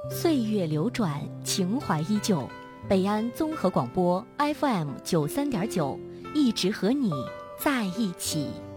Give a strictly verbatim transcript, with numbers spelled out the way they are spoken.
岁月流转，情怀依旧。北安综合广播 F M 九三点九，一直和你在一起。